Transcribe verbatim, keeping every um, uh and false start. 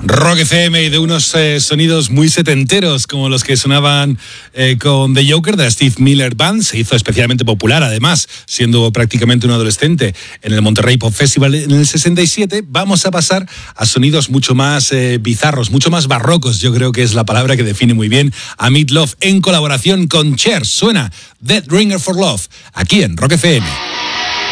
Rock F M y de unos eh, sonidos muy setenteros como los que sonaban eh, con The Joker de la Steve Miller Band. Se hizo especialmente popular, además, siendo prácticamente un adolescente en el Monterrey Pop Festival en el sesenta y siete. Vamos a pasar a sonidos mucho más eh, bizarros, mucho más barrocos. Yo creo que es la palabra que define muy bien a Meat Loaf en colaboración con Cher. Suena Dead Ringer for Love aquí en Rock F M.